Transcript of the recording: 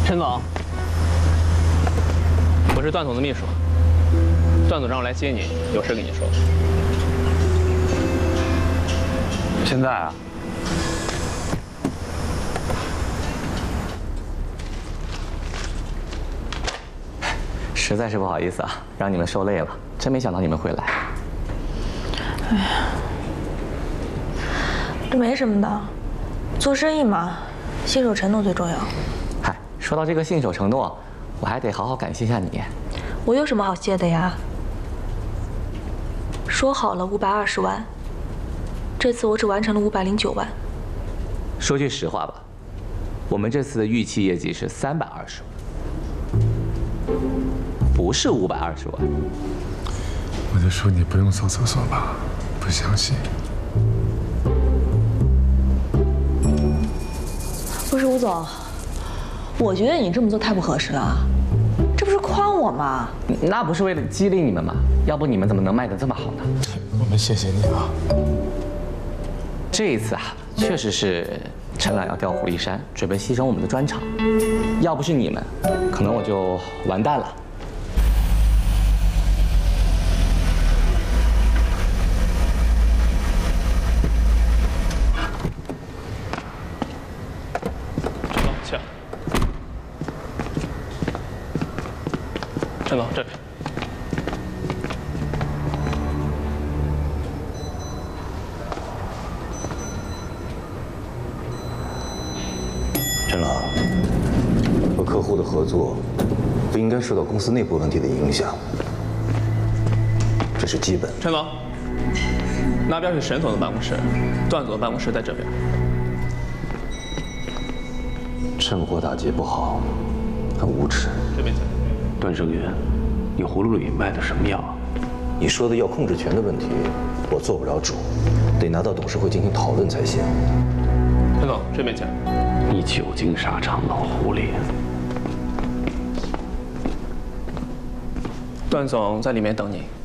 陈总，我是段总的秘书，段总让我来接你，有事跟你说。 现在啊？ 实在是不好意思啊，让你们受累了，真没想到你们会来。 哎呀，这没什么的，做生意嘛，信守承诺最重要。 嗨，说到这个信守承诺，我还得好好感谢一下你。 我有什么好谢的呀？说好了520万，这次我只完成了509万。 说句实话吧，我们这次的预期业绩是320万，不是520万。 我就说你不用扫厕所吧，不相信。 不是吴总，我觉得你这么做太不合适了，这不是诓我吗？ 那不是为了激励你们吗？要不你们怎么能卖得这么好呢？ 我们谢谢你啊。 这一次啊，确实是陈朗要调虎离山，准备牺牲我们的专场。要不是你们，可能我就完蛋了。 请。陈总，这里。 陈朗，和客户的合作不应该受到公司内部问题的影响，这是基本。 陈总，那边是沈总的办公室，段总的办公室在这边。 趁火打劫不好，很无耻。 这边请。 段胜元，你葫芦里卖的什么药啊？ 你说的要控制权的问题，我做不了主，得拿到董事会进行讨论才行。 陈总，这边请。 你久经沙场，老狐狸。 段总在里面等你。